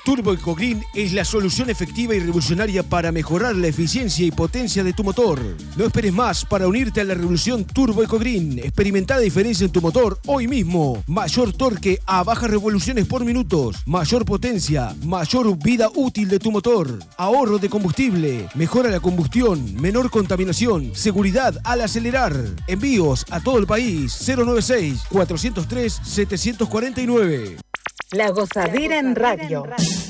Turbo EcoGreen es la solución efectiva y revolucionaria para mejorar la eficiencia y potencia de tu motor. No esperes más para unirte a la revolución Turbo EcoGreen. Experimenta la diferencia en tu motor hoy mismo. Mayor torque a bajas revoluciones por minutos, mayor potencia, mayor vida útil de tu motor, ahorro de combustible, mejora la combustión, menor contaminación, seguridad al acelerar. Envíos a todo el país. 096-403-749. La Gozadera en Radio.